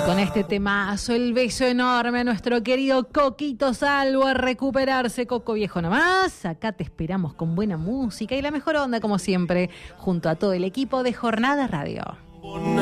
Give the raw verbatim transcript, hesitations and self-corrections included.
Con este temazo, el beso enorme a nuestro querido Coquito Salvo, a recuperarse, Coco viejo nomás. Acá te esperamos con buena música y la mejor onda, como siempre, junto a todo el equipo de Jornada Radio.